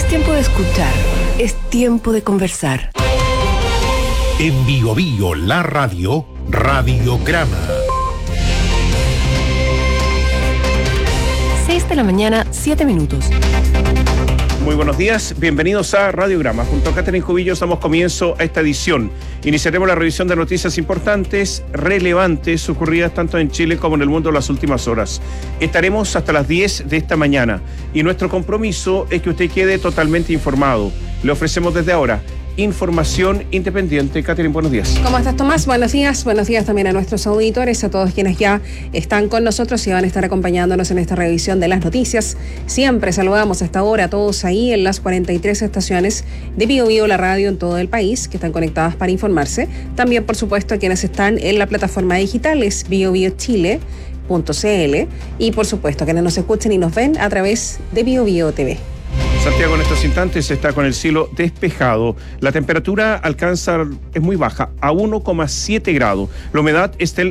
tiempo de escuchar, es tiempo de conversar. En Bio Bio, la radio, Radiograma. 6 de la mañana, 7 minutos. Muy buenos días, bienvenidos a Radiograma. Junto a Catherine Cubillos damos comienzo a esta edición. Iniciaremos la revisión de noticias importantes, relevantes, ocurridas tanto en Chile como en el mundo en las últimas horas. Estaremos hasta las 10 de esta mañana y nuestro compromiso es que usted quede totalmente informado. Le ofrecemos desde ahora información independiente. Catherine, buenos días. ¿Cómo estás, Tomás? Buenos días también a nuestros auditores, a todos quienes ya están con nosotros y van a estar acompañándonos en esta revisión de las noticias. Siempre saludamos a esta hora a todos ahí en las 43 estaciones de Bio Bio, la radio en todo el país, que están conectadas para informarse. También, por supuesto, a quienes están en la plataforma digital, es biobiochile.cl, y por supuesto, a quienes nos escuchen y nos ven a través de Bio Bio TV. Santiago en estos instantes está con el cielo despejado. La temperatura es muy baja, a 1,7 grados. La humedad es del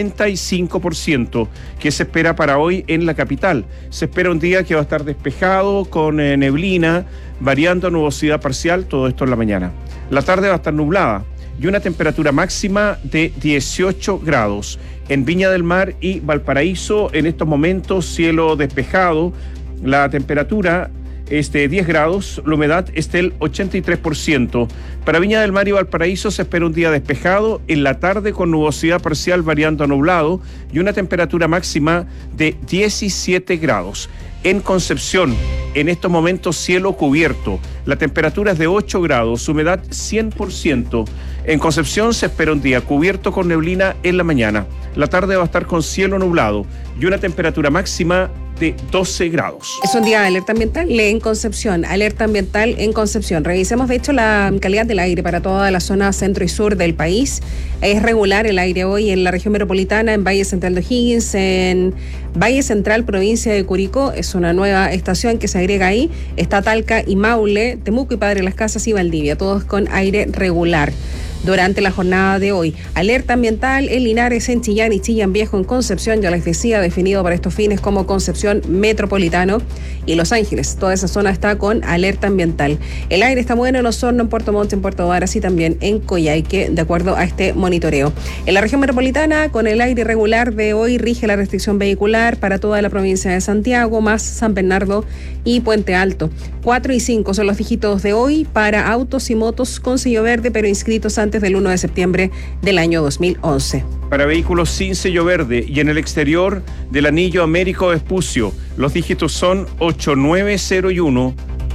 95%, que se espera para hoy en la capital. Se espera un día que va a estar despejado, con neblina, variando a nubosidad parcial, todo esto en la mañana. La tarde va a estar nublada y una temperatura máxima de 18 grados. En Viña del Mar y Valparaíso, en estos momentos, cielo despejado. La temperatura es de 10 grados, la humedad es del 83%. Para Viña del Mar y Valparaíso se espera un día despejado, en la tarde con nubosidad parcial variando a nublado y una temperatura máxima de 17 grados. En Concepción, en estos momentos cielo cubierto, la temperatura es de 8 grados, humedad 100%. En Concepción se espera un día cubierto con neblina en la mañana. La tarde va a estar con cielo nublado y una temperatura máxima de 12 grados. Es un día de alerta ambiental en Concepción, alerta ambiental en Concepción. Revisemos de hecho la calidad del aire para toda la zona centro y sur del país. Es regular el aire hoy en la región metropolitana, en Valle Central de O'Higgins, en Valle Central, provincia de Curicó. Es una nueva estación que se agrega ahí. Está Talca y Maule, Temuco y Padre Las Casas y Valdivia, todos con aire regular durante la jornada de hoy. Alerta ambiental en Linares, en Chillán y Chillán Viejo, en Concepción, ya les decía, definido para estos fines como Concepción Metropolitano, y Los Ángeles. Toda esa zona está con alerta ambiental. El aire está bueno en Osorno, en Puerto Montt, en Puerto Varas y también en Coyhaique, de acuerdo a este monitoreo. En la región metropolitana, con el aire irregular de hoy, rige la restricción vehicular para toda la provincia de Santiago, más San Bernardo y Puente Alto. 4 y 5 son los dígitos de hoy para autos y motos con sello verde, pero inscritos antes del 1 de septiembre del año 2011. Para vehículos sin sello verde y en el exterior del anillo Américo Vespucio, los dígitos son 8901,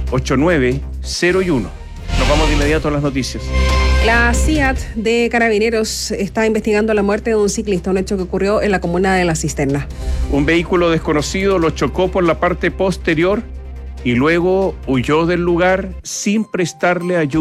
8901. Nos vamos de inmediato a las noticias. La CIAT de Carabineros está investigando la muerte de un ciclista, un hecho que ocurrió en la comuna de La Cisterna. Un vehículo desconocido lo chocó por la parte posterior y luego huyó del lugar sin prestar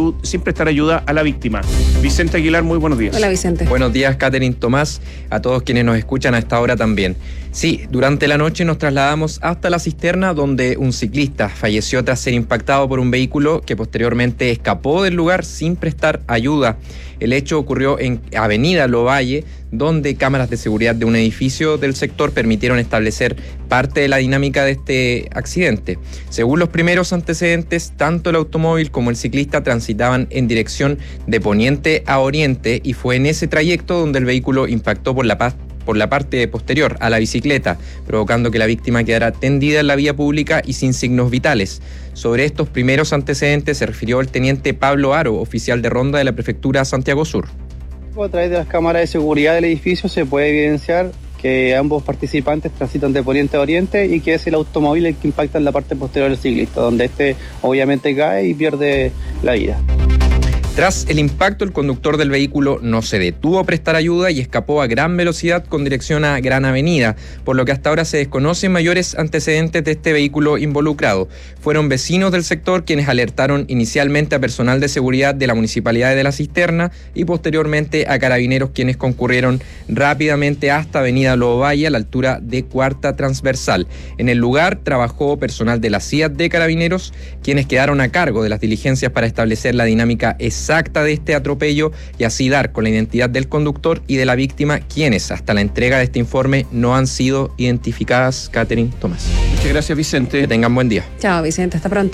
ayuda a la víctima. Vicente Aguilar, muy buenos días. Hola, Vicente. Buenos días, Catherine, Tomás, a todos quienes nos escuchan a esta hora también. Sí, durante la noche nos trasladamos hasta La Cisterna, donde un ciclista falleció tras ser impactado por un vehículo que posteriormente escapó del lugar sin prestar ayuda. El hecho ocurrió en Avenida Lovalle, donde cámaras de seguridad de un edificio del sector permitieron establecer parte de la dinámica de este accidente. Según los primeros antecedentes, tanto el automóvil como el ciclista transitaban en dirección de poniente a oriente y fue en ese trayecto donde el vehículo impactó por la parte posterior a la bicicleta, provocando que la víctima quedara tendida en la vía pública y sin signos vitales. Sobre estos primeros antecedentes se refirió el teniente Pablo Aro, oficial de ronda de la prefectura Santiago Sur. A través de las cámaras de seguridad del edificio se puede evidenciar que ambos participantes transitan de poniente a oriente y que es el automóvil el que impacta en la parte posterior del ciclista, donde este obviamente cae y pierde la vida. Tras el impacto, el conductor del vehículo no se detuvo a prestar ayuda y escapó a gran velocidad con dirección a Gran Avenida, por lo que hasta ahora se desconocen mayores antecedentes de este vehículo involucrado. Fueron vecinos del sector quienes alertaron inicialmente a personal de seguridad de la Municipalidad de La Cisterna y posteriormente a carabineros, quienes concurrieron rápidamente hasta Avenida Lovalle, a la altura de Cuarta Transversal. En el lugar trabajó personal de la CIAT de Carabineros, quienes quedaron a cargo de las diligencias para establecer la dinámica exacta de este atropello y así dar con la identidad del conductor y de la víctima, quienes hasta la entrega de este informe no han sido identificadas. Catherine, Tomás. Muchas gracias, Vicente. Que tengan buen día. Chao, Vicente, hasta pronto.